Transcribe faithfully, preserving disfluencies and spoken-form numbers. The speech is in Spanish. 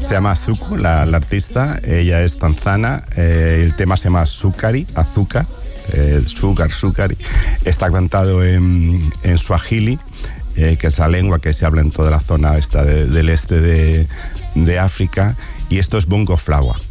se llama Suku, la, la artista. Ella es tanzana. Eh, el tema se llama Sukari, azúcar. Eh, Sugar, Sukari. Está cantado en, en Swahili, eh, que es la lengua que se habla en toda la zona esta de, del este de, de África. Y esto es Bongo Flava.